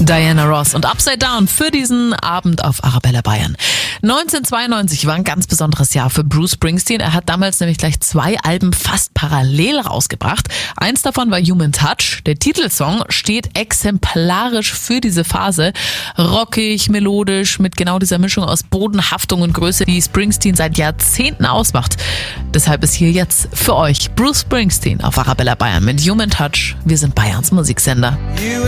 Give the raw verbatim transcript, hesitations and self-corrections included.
Diana Ross und Upside Down für diesen Abend auf Arabella Bayern. neunzehnhundertzweiundneunzig war ein ganz besonderes Jahr für Bruce Springsteen. Er hat damals nämlich gleich zwei Alben fast parallel rausgebracht. Eins davon war Human Touch. Der Titelsong steht exemplarisch für diese Phase. Rockig, melodisch, mit genau dieser Mischung aus Bodenhaftung und Größe, die Springsteen seit Jahrzehnten ausmacht. Deshalb ist hier jetzt für euch Bruce Springsteen auf Arabella Bayern mit Human Touch. Wir sind Bayerns Musiksender.